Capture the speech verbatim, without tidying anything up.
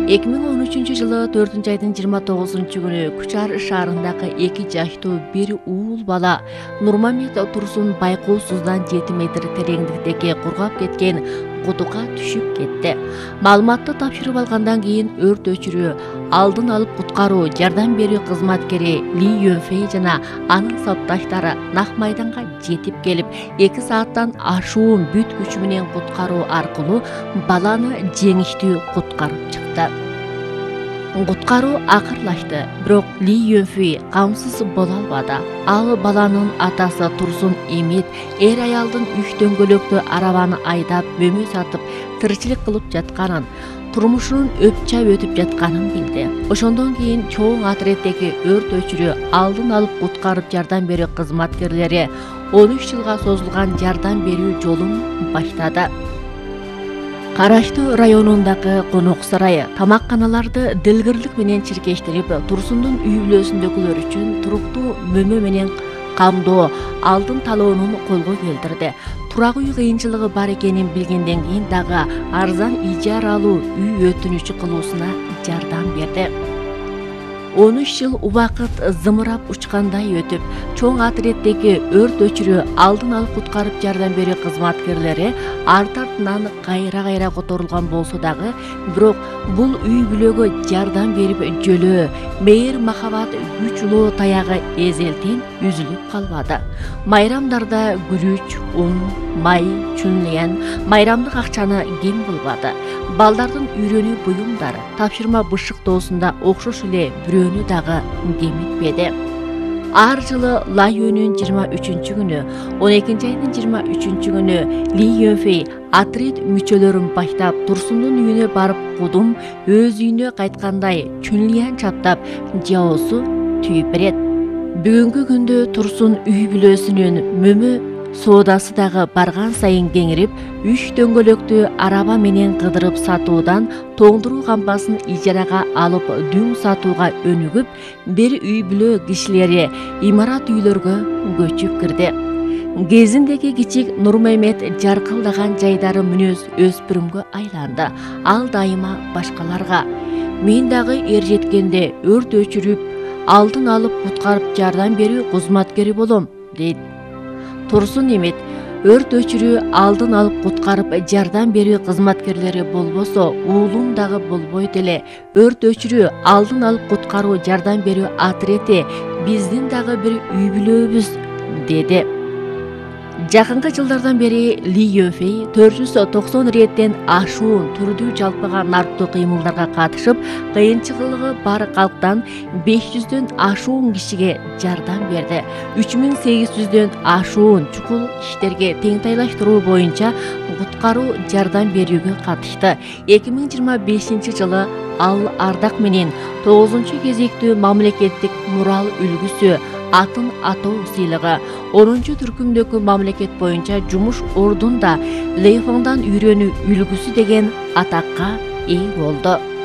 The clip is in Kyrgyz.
эки миң он үчүнчү жылы төртүнчү айдын жыйырма тогузунчу күнү Күчар шаарындагы эки жаштуу бир уул бала Нурмамет Турсун байкоосуздан жети метр тереңдиктеги кургап кеткен кудукка түшүп кетти. Маалыматты тапшырып алгандан кийин өрт өчүрүү, алдын алып куткаруу жардам берүү кызматкери Ли Юнфэй жана анын сапташтары нак майданга жетип келип, эки сааттан ашуун бүт күчү менен куткаруу аркылуу баланы жеңиштүү куткарып чыкты. Куткаруу акырлашты, бирок Ли Юнфэй камсыз боло албады. Ал баланын атасы Турсун Эмит эр аялдын үч дөңгөлөктүү арабаны айдап мөмө сатып тырчылык кылып жатканын, турмушунун өпчап өтүп жатканын билди. Ошондон кийин чоң отряддеги өрт өчүрүү, алдын алып куткарып жардам берүү кызматкерлери он үч жылга созулган жардам берүү жолун баштады. Караштуу районундагы конок сарайы тамакканаларды дилгирлик менен чиркештирип, Турсундун үй бүлөсүндөгүлөр үчүн туруктуу мөмө менен камдоо, алдын талоонун колго келтирди. Турак үй кыйынчылыгы бар экенин билгенден кийин дагы арзан ижара алуу үй өтүнүчү кылуусуна жардам берди. он үч жыл убакыт зымырап учкандай өтүп, чоң отряддеги өрт өчүрүү, алдын алып куткарып жардам берүү кызматкерлери арт артынан кайра-кайра которулган болсо дагы, бирок бул үй бүлөгө жардам берип жөлөө, мейир махабат күч улоо таягы эзелтен үзүлүп калбады. Майрамдарда күрүч, ун, май, чүнлен, майрамдык акчаны кем кылбады. Балдардын үйрөнүү буюмдары, тапшырма бышыктоосунда окшош эле бирөөнү дагы кемитпеди. Ар жылы Лайөнүн жыйырма үчүнчү күнү, он экинчи айдын жыйырма үчүнчү күнү Ли Юнфэй отряд мүчөлөрүн баштап Турсундун үйүнө барып, кудум өз үйүнө кайткандай чүнлиян чаптап, жаоосу түйүп берет. Бүгүнкү күндө Турсун үй бүлөсүнүн мөмө соодасы дагы барган сайын кеңирип, үч дөңгөлөктүү араба менен кыдырып сатуудан тоңдуруу кампасын ижарага алып дүң сатууга өнүгүп, бир үй бүлө кишилери имарат үйлөргө көчүп кирди. Кезиндеги кичик Нурмамет жаркылдаган жайдары мүнөз өспүрүмгө айланды. Ал дайыма башкаларга: "Мен дагы эр жеткенде өрт өчүрүп, алдын алып куткарып жардам берүү кызматкери болом", дейт. Турсун Эмит: "Өрт өчүрүү, алдын алып куткарып жардам берүү кызматкерлери болбосо, уулум дагы болбойт эле. Өрт өчүрүү, алдын алып куткаруу жардам берүү отряди биздин дагы бир үй бүлөбүз", деди. Жакынкы жылдардан бери Ли Юнфэй төрт жүз токсон реттен ашуун түрдүү жалпыга нарктуу кыймылдарга катышып, кыйынчылыгы бар калктан беш жүздөн ашуун кишиге жардам берди. үч миң сегиз жүздөн ашуун чукул иштерге теңтайлаштыруу боюнча куткаруу жардам берүүгө катышты. эки миң жыйырма бешинчи жылы ал ардак менен тогузунчу кезектүү мамлекеттик мурал үлгүсү атын атоо сыйлыгы, онунчу түркүмдөгү мамлекет боюнча жумуш ордунда Лейфаңдан үйрөнүү үлгүсү деген атакка ээ болду.